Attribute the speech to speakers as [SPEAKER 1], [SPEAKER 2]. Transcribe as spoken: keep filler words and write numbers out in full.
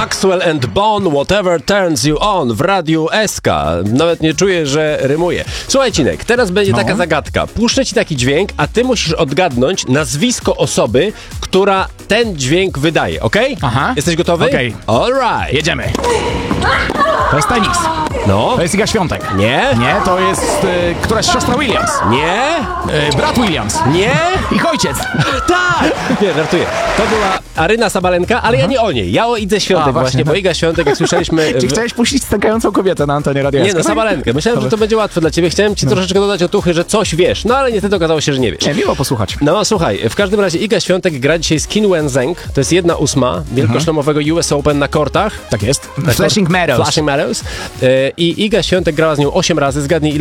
[SPEAKER 1] Maxwell and Bon, Whatever Turns You On w Radiu S K. Nawet nie czuję, że rymuje. Słuchaj, Cinek, teraz będzie
[SPEAKER 2] No.
[SPEAKER 1] taka zagadka. Puszczę ci taki dźwięk, a ty musisz odgadnąć nazwisko osoby, która ten dźwięk wydaje, okej?
[SPEAKER 2] Aha.
[SPEAKER 1] Jesteś gotowy?
[SPEAKER 2] Okej.
[SPEAKER 1] All right.
[SPEAKER 2] Jedziemy. To jest tenis.
[SPEAKER 1] No.
[SPEAKER 2] To jest Iga Świątek.
[SPEAKER 1] Nie?
[SPEAKER 2] Nie, to jest y, któraś siostra Williams.
[SPEAKER 1] Nie?
[SPEAKER 2] Y, brat Williams.
[SPEAKER 1] Nie?
[SPEAKER 2] Ich ojciec.
[SPEAKER 1] Tak! Nie, żartuję. To była Aryna Sabalenka, ale ja nie o niej. Ja o Idze Świątek
[SPEAKER 2] A,
[SPEAKER 1] właśnie,
[SPEAKER 2] właśnie,
[SPEAKER 1] bo
[SPEAKER 2] no.
[SPEAKER 1] Iga Świątek, jak słyszeliśmy...
[SPEAKER 2] Czy
[SPEAKER 1] w-
[SPEAKER 2] chciałeś puścić stękającą kobietę na antenie radia?
[SPEAKER 1] Nie no, Sabalenkę. Myślałem, że to będzie łatwe dla ciebie. Chciałem ci troszeczkę dodać otuchy, że coś wiesz. No ale niestety okazało się, że nie wiesz.
[SPEAKER 2] Nie, miło posłuchać.
[SPEAKER 1] No słuchaj, w każdym razie Iga Świątek gra dzisiaj z Qin Wenzheng. To jest jedna ósma wielkoszlemowego U S Open na kortach.
[SPEAKER 2] Tak jest. Flashing Meadows.
[SPEAKER 1] Flashing Meadows. E, I Iga Świątek grała z nią osiem razy. Zgadnij, ile